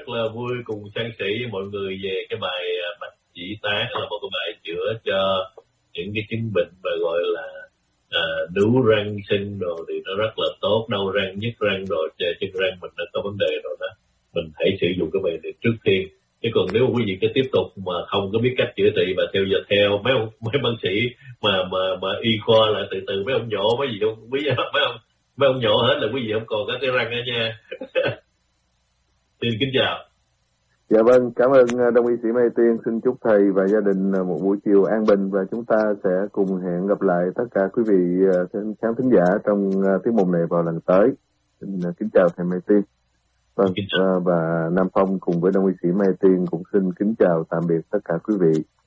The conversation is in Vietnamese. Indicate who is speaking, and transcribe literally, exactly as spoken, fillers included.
Speaker 1: rất là vui cùng san sẻ với mọi người về cái bài bạch chỉ tán, là một cái bài chữa cho những cái chứng bệnh mà gọi là à, nướu răng sinh rồi thì nó rất là tốt, đau răng, nhức răng rồi chân răng mình đã có vấn đề rồi đó, mình hãy sử dụng cái bài này trước tiên. Chứ còn nếu quý vị cứ tiếp tục mà không có biết cách chữa trị và theo giờ theo mấy ông mấy bác sĩ mà mà mà y khoa là từ từ mấy ông nhổ mấy gì đâu quý vị, mấy ông mấy ông nhổ hết là quý vị không còn có cái răng nữa nha. Xin kính chào.
Speaker 2: Dạ vâng, cảm ơn Đông y sĩ Mai Tiên. Xin chúc thầy và gia đình một buổi chiều an bình, và chúng ta sẽ cùng hẹn gặp lại tất cả quý vị khán thính giả trong tiết mục này vào lần tới. Xin kính chào thầy Mai Tiên. Vâng, và Nam Phong cùng với Đông y sĩ Mai Tiên cũng xin kính chào tạm biệt tất cả quý vị.